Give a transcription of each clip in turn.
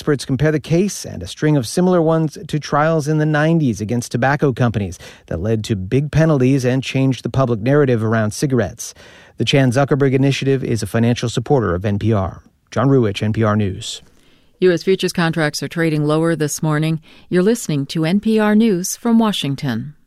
Experts compare the case and a string of similar ones to trials in the 90s against tobacco companies that led to big penalties and changed the public narrative around cigarettes. The Chan Zuckerberg Initiative is a financial supporter of NPR. John Ruwitch, NPR News. U.S. futures contracts are trading lower this morning. You're listening to NPR News from Washington.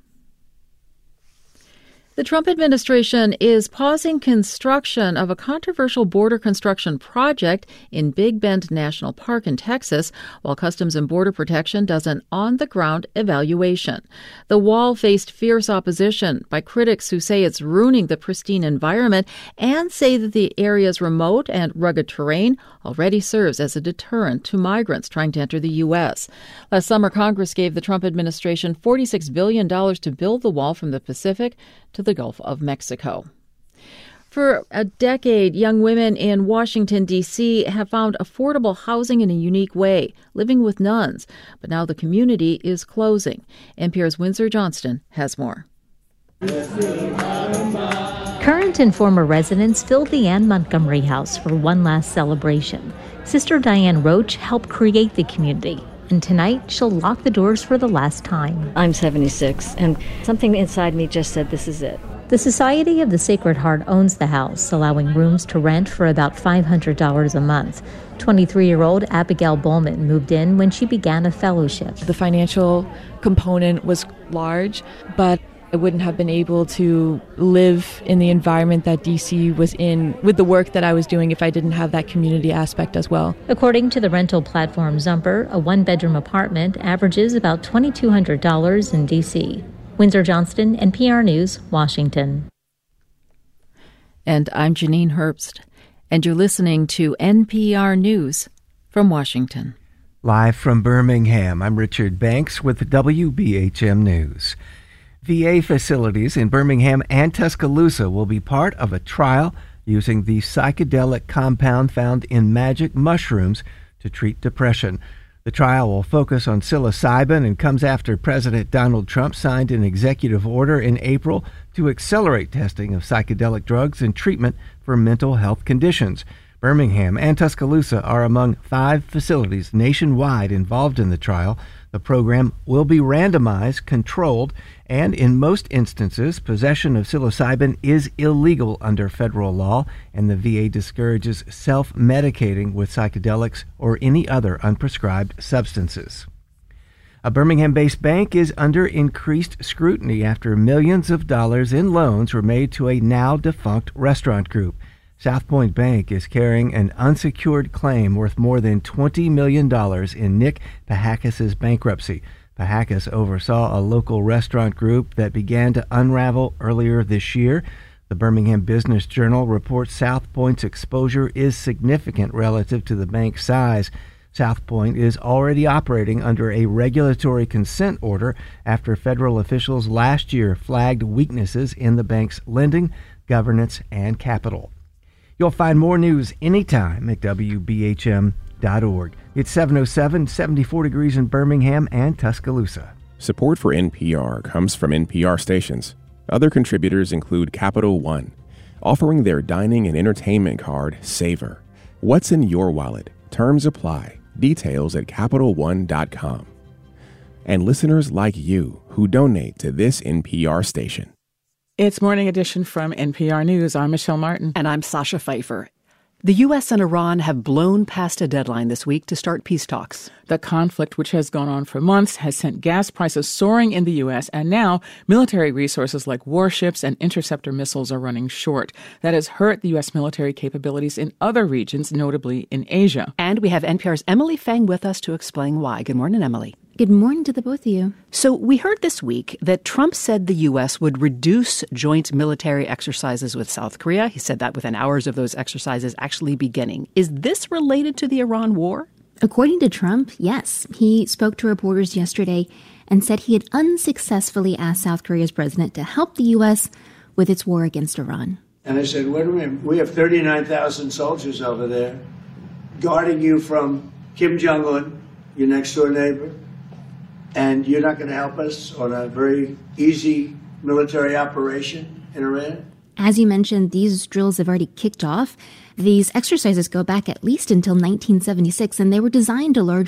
The Trump administration is pausing construction of a controversial border construction project in Big Bend National Park in Texas, while Customs and Border Protection does an on-the-ground evaluation. The wall faced fierce opposition by critics who say it's ruining the pristine environment and say that the area's remote and rugged terrain already serves as a deterrent to migrants trying to enter the U.S. Last summer, Congress gave the Trump administration $46 billion to build the wall from the Pacific to the Gulf of Mexico. For a decade, young women in Washington, D.C. have found affordable housing in a unique way, living with nuns. But now the community is closing. NPR's Windsor Johnston has more. Current and former residents filled the Anne Montgomery House for one last celebration. Sister Diane Roach helped create the community, and tonight she'll lock the doors for the last time. I'm 76, and something inside me just said, this is it. The Society of the Sacred Heart owns the house, allowing rooms to rent for about $500 a month. 23-year-old Abigail Bowman moved in when she began a fellowship. The financial component was large, but I wouldn't have been able to live in the environment that DC was in with the work that I was doing if I didn't have that community aspect as well. According to the rental platform Zumper, a one-bedroom apartment averages about $2,200 in DC. Windsor Johnston, NPR News, Washington. And I'm Janine Herbst, and you're listening to NPR News from Washington. Live from Birmingham, I'm Richard Banks with WBHM News. VA facilities in Birmingham and Tuscaloosa will be part of a trial using the psychedelic compound found in magic mushrooms to treat depression. The trial will focus on psilocybin and comes after President Donald Trump signed an executive order in April to accelerate testing of psychedelic drugs and treatment for mental health conditions. Birmingham and Tuscaloosa are among 5 facilities nationwide involved in the trial. The program will be randomized, controlled, and in most instances, possession of psilocybin is illegal under federal law, and the VA discourages self-medicating with psychedelics or any other unprescribed substances. A Birmingham-based bank is under increased scrutiny after millions of dollars in loans were made to a now-defunct restaurant group. South Point Bank is carrying an unsecured claim worth more than $20 million in Nick Pahakis' bankruptcy. Pahakis oversaw a local restaurant group that began to unravel earlier this year. The Birmingham Business Journal reports South Point's exposure is significant relative to the bank's size. South Point is already operating under a regulatory consent order after federal officials last year flagged weaknesses in the bank's lending, governance, and capital. You'll find more news anytime at WBHM.org. It's 7:07, 74 degrees in Birmingham and Tuscaloosa. Support for NPR comes from NPR stations. Other contributors include Capital One, offering their dining and entertainment card, Savor. What's in your wallet? Terms apply. Details at CapitalOne.com. And listeners like you who donate to this NPR station. It's Morning Edition from NPR News. I'm Michelle Martin. And I'm Sasha Pfeiffer. The U.S. and Iran have blown past a deadline this week to start peace talks. The conflict, which has gone on for months, has sent gas prices soaring in the U.S., and now military resources like warships and interceptor missiles are running short. That has hurt the U.S. military capabilities in other regions, notably in Asia. And we have NPR's Emily Feng with us to explain why. Good morning, Emily. Good morning to the both of you. So we heard this week that Trump said the U.S. would reduce joint military exercises with South Korea. He said that within hours of those exercises actually beginning. Is this related to the Iran war? According to Trump, yes. He spoke to reporters yesterday and said he had unsuccessfully asked South Korea's president to help the U.S. with its war against Iran. And I said, wait a minute, we have 39,000 soldiers over there guarding you from Kim Jong-un, your next-door neighbor. And you're not going to help us on a very easy military operation in Iran? As you mentioned, these drills have already kicked off. These exercises go back at least until 1976, and they were designed to